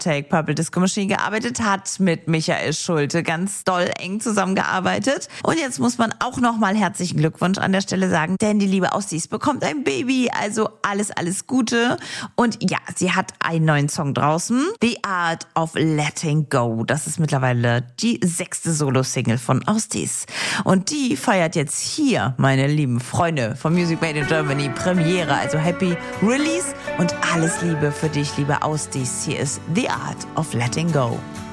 Take Purple Disco Machine gearbeitet, hat mit Michael Schulte ganz doll eng zusammengearbeitet. Und jetzt muss man auch nochmal herzlichen Glückwunsch an der Stelle sagen, denn die liebe Austis bekommt ein Baby. Also alles Gute. Und ja, sie hat einen neuen Song draußen. The Art of Letting Go. Das ist mittlerweile die 6. Solo-Single von Austis. Und die feiert jetzt hier, meine lieben Freunde von Music Made in Germany, Premiere. Also Happy Release und alles Liebe für dich, liebe Austis. Hier ist The Art of Letting Go.